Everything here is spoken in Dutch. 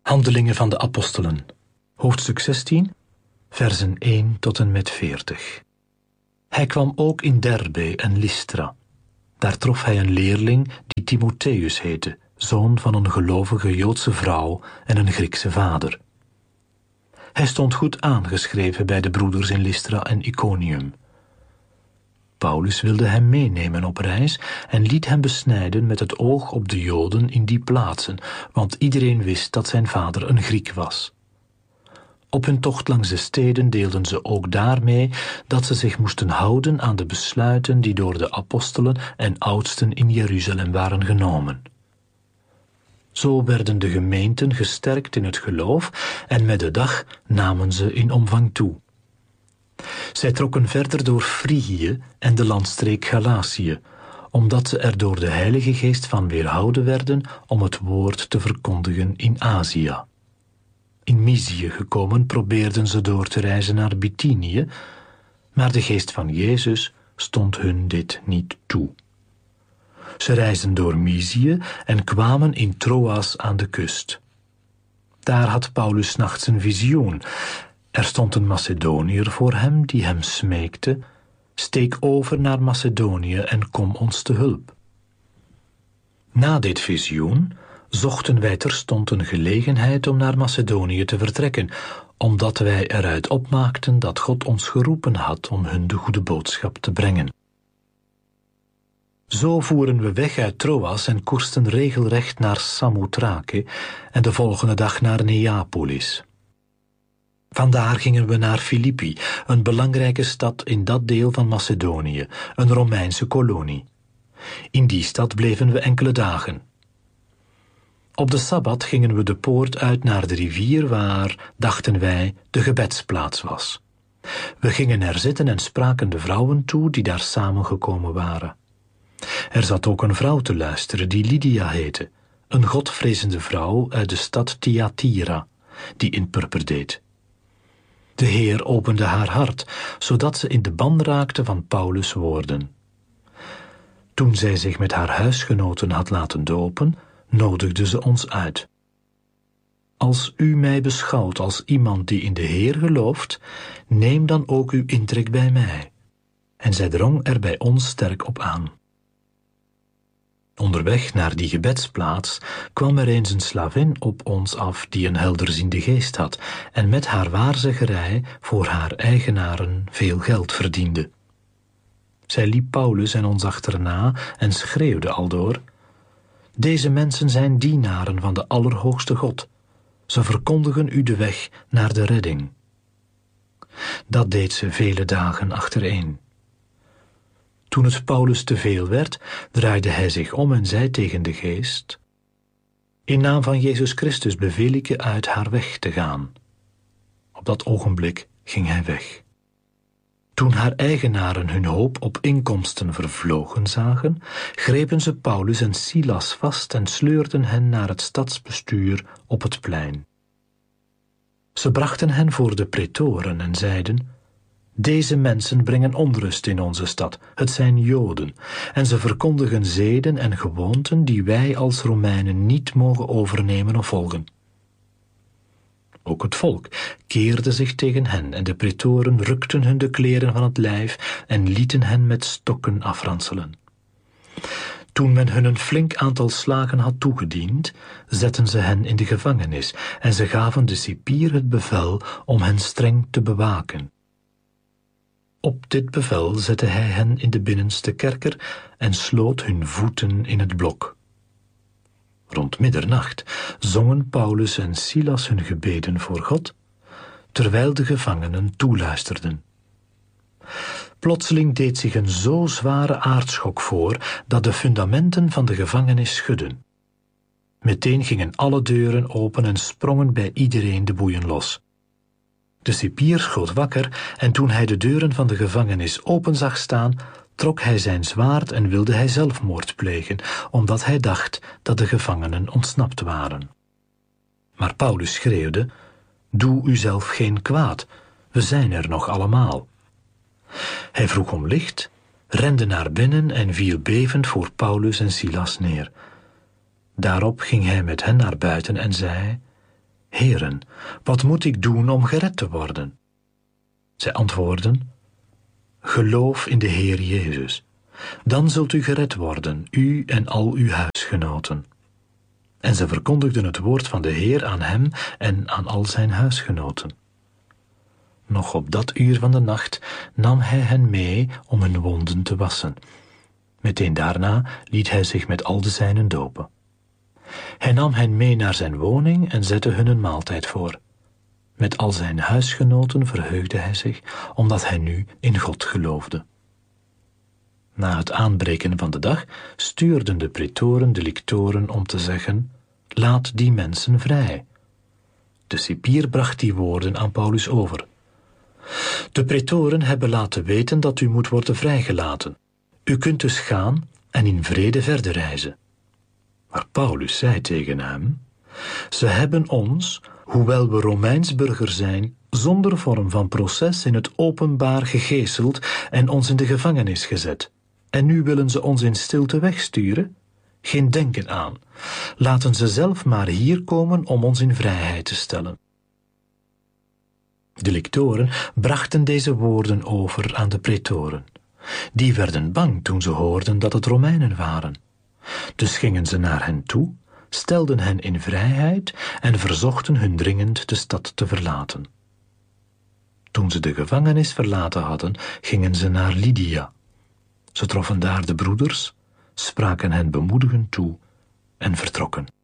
Handelingen van de Apostelen, hoofdstuk 16, versen 1 tot en met 40. Hij kwam ook in Derbe en Lystra. Daar trof hij een leerling die Timotheus heette, zoon van een gelovige Joodse vrouw en een Griekse vader. Hij stond goed aangeschreven bij de broeders in Lystra en Iconium. Paulus wilde hem meenemen op reis en liet hem besnijden met het oog op de Joden in die plaatsen, want iedereen wist dat zijn vader een Griek was. Op hun tocht langs de steden deelden ze ook daarmee dat ze zich moesten houden aan de besluiten die door de apostelen en oudsten in Jeruzalem waren genomen. Zo werden de gemeenten gesterkt in het geloof en met de dag namen ze in omvang toe. Zij trokken verder door Frigië en de landstreek Galatië, omdat ze er door de Heilige Geest van weerhouden werden om het woord te verkondigen in Azië. In Mysië gekomen probeerden ze door te reizen naar Bithynië, maar de Geest van Jezus stond hun dit niet toe. Ze reisden door Mysië en kwamen in Troas aan de kust. Daar had Paulus 's nachts een visioen. Er stond een Macedoniër voor hem die hem smeekte: steek over naar Macedonië en kom ons te hulp. Na dit visioen zochten wij terstond een gelegenheid om naar Macedonië te vertrekken, omdat wij eruit opmaakten dat God ons geroepen had om hun de goede boodschap te brengen. Zo voeren we weg uit Troas en koersten regelrecht naar Samothrake en de volgende dag naar Neapolis. Vandaar gingen we naar Filippi, een belangrijke stad in dat deel van Macedonië, een Romeinse kolonie. In die stad bleven we enkele dagen. Op de Sabbat gingen we de poort uit naar de rivier waar, dachten wij, de gebedsplaats was. We gingen er zitten en spraken de vrouwen toe die daar samengekomen waren. Er zat ook een vrouw te luisteren die Lydia heette, een godvrezende vrouw uit de stad Thyatira, die in purper deed. De Heer opende haar hart, zodat ze in de ban raakte van Paulus' woorden. Toen zij zich met haar huisgenoten had laten dopen, nodigde ze ons uit. Als u mij beschouwt als iemand die in de Heer gelooft, neem dan ook uw intrek bij mij. En zij drong er bij ons sterk op aan. Onderweg naar die gebedsplaats kwam er eens een slavin op ons af die een helderziende geest had en met haar waarzeggerij voor haar eigenaren veel geld verdiende. Zij liep Paulus en ons achterna en schreeuwde aldoor: deze mensen zijn dienaren van de Allerhoogste God. Ze verkondigen u de weg naar de redding. Dat deed ze vele dagen achtereen. Toen het Paulus te veel werd, draaide hij zich om en zei tegen de geest: in naam van Jezus Christus beveel ik je uit haar weg te gaan. Op dat ogenblik ging hij weg. Toen haar eigenaren hun hoop op inkomsten vervlogen zagen, grepen ze Paulus en Silas vast en sleurden hen naar het stadsbestuur op het plein. Ze brachten hen voor de pretoren en zeiden: deze mensen brengen onrust in onze stad, het zijn Joden, en ze verkondigen zeden en gewoonten die wij als Romeinen niet mogen overnemen of volgen. Ook het volk keerde zich tegen hen en de pretoren rukten hun de kleren van het lijf en lieten hen met stokken afranselen. Toen men hun een flink aantal slagen had toegediend, zetten ze hen in de gevangenis en ze gaven de cipier het bevel om hen streng te bewaken. Op dit bevel zette hij hen in de binnenste kerker en sloot hun voeten in het blok. Rond middernacht zongen Paulus en Silas hun gebeden voor God, terwijl de gevangenen toeluisterden. Plotseling deed zich een zo zware aardschok voor dat de fundamenten van de gevangenis schudden. Meteen gingen alle deuren open en sprongen bij iedereen de boeien los. De cipier schoot wakker en toen hij de deuren van de gevangenis open zag staan, trok hij zijn zwaard en wilde hij zelfmoord plegen, omdat hij dacht dat de gevangenen ontsnapt waren. Maar Paulus schreeuwde: doe uzelf geen kwaad, we zijn er nog allemaal. Hij vroeg om licht, rende naar binnen en viel bevend voor Paulus en Silas neer. Daarop ging hij met hen naar buiten en zei: Heren, wat moet ik doen om gered te worden? Zij antwoordden: Geloof in de Heer Jezus. Dan zult u gered worden, u en al uw huisgenoten. En ze verkondigden het woord van de Heer aan hem en aan al zijn huisgenoten. Nog op dat uur van de nacht nam hij hen mee om hun wonden te wassen. Meteen daarna liet hij zich met al de zijnen dopen. Hij nam hen mee naar zijn woning en zette hun een maaltijd voor. Met al zijn huisgenoten verheugde hij zich, omdat hij nu in God geloofde. Na het aanbreken van de dag stuurden de pretoren de lictoren om te zeggen: Laat die mensen vrij. De cipier bracht die woorden aan Paulus over. De pretoren hebben laten weten dat u moet worden vrijgelaten. U kunt dus gaan en in vrede verder reizen. Maar Paulus zei tegen hem: Ze hebben ons, hoewel we Romeins burger zijn, zonder vorm van proces in het openbaar gegeeseld en ons in de gevangenis gezet. En nu willen ze ons in stilte wegsturen? Geen denken aan. Laten ze zelf maar hier komen om ons in vrijheid te stellen. De lictoren brachten deze woorden over aan de pretoren. Die werden bang toen ze hoorden dat het Romeinen waren. Dus gingen ze naar hen toe, stelden hen in vrijheid en verzochten hun dringend de stad te verlaten. Toen ze de gevangenis verlaten hadden, gingen ze naar Lydia. Ze troffen daar de broeders, spraken hen bemoedigend toe en vertrokken.